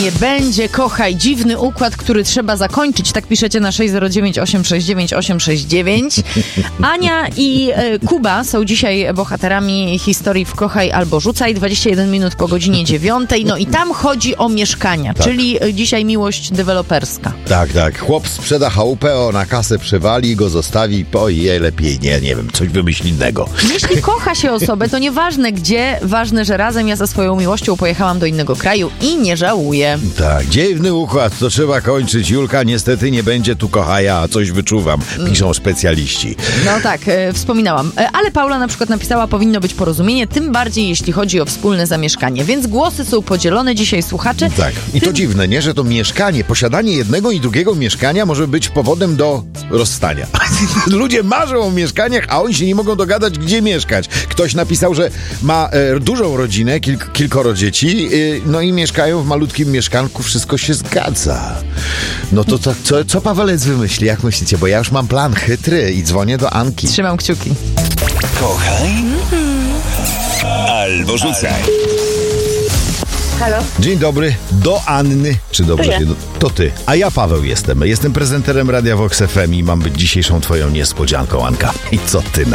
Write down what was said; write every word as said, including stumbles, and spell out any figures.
nie będzie, kochaj, dziwny układ, który trzeba zakończyć. Tak piszecie na sześć zero dziewięć osiem sześć dziewięć osiem sześć dziewięć. Ania i e, Kuba są dzisiaj bohaterami historii w Kochaj albo Rzucaj. dwadzieścia jeden minut po godzinie dziewiątej. No i tam chodzi o mieszkania, tak. Czyli dzisiaj miłość deweloperska. Tak, tak. Chłop sprzeda chałupę, o na kasę przewali, go zostawi, ojej, lepiej nie, nie wiem, coś wymyśl innego. Jeśli kocha się osobę, to nieważne gdzie, ważne, że razem. Ja ze swoją miłością pojechałam do innego kraju i nie żałuję. Tak, dziwny układ, to trzeba kończyć. Julka, niestety nie będzie tu kochaja, a coś wyczuwam, piszą specjaliści. No tak, e, wspominałam. E, ale Paula na przykład napisała, powinno być porozumienie, tym bardziej jeśli chodzi o wspólne zamieszkanie. Więc głosy są podzielone dzisiaj, słuchacze. Tak, i to tym... dziwne, nie? Że to mieszkanie, posiadanie jednego i drugiego mieszkania może być powodem do rozstania. Ludzie marzą o mieszkaniach, a oni się nie mogą dogadać, gdzie mieszkać. Ktoś napisał, że ma e, dużą rodzinę, kilk, kilkoro dzieci, y, no i mieszkają w malutkim mieszkanku, wszystko się zgadza. No to, to co, co Pawelec wymyśli, jak myślicie? Bo ja już mam plan chytry i dzwonię do Anki. Trzymam kciuki. Kochaj albo rzucaj. Halo? Dzień dobry, do Anny. Czy dobrze To się... To ty. A ja Paweł jestem. Jestem prezenterem Radia Vox F M i mam być dzisiejszą twoją niespodzianką, Anka. I co ty na